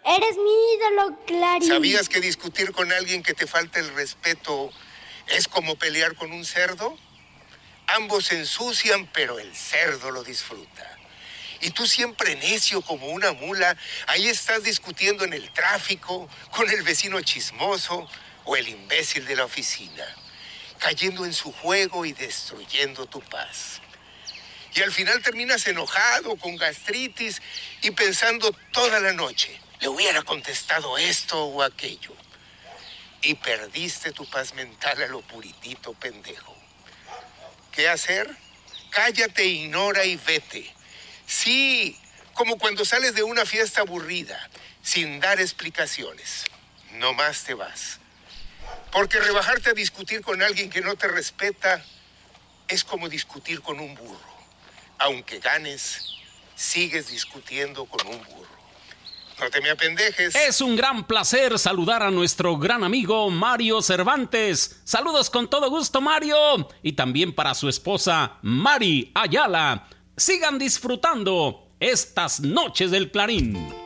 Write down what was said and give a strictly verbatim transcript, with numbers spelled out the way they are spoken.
Eres mi ídolo, Clarín. ¿Sabías que discutir con alguien que te falta el respeto es como pelear con un cerdo? Ambos se ensucian, pero el cerdo lo disfruta. Y tú siempre necio como una mula, ahí estás discutiendo en el tráfico, con el vecino chismoso o el imbécil de la oficina, cayendo en su juego y destruyendo tu paz. Y al final terminas enojado, con gastritis y pensando toda la noche, le hubiera contestado esto o aquello. Y perdiste tu paz mental a lo puritito pendejo. ¿Qué hacer? Cállate, ignora y vete. Sí, como cuando sales de una fiesta aburrida, sin dar explicaciones. No más te vas. Porque rebajarte a discutir con alguien que no te respeta es como discutir con un burro. Aunque ganes, sigues discutiendo con un burro. No te me apendejes. Es un gran placer saludar a nuestro gran amigo Mario Cervantes. Saludos con todo gusto, Mario. Y también para su esposa, Mari Ayala. Sigan disfrutando estas noches del Clarín.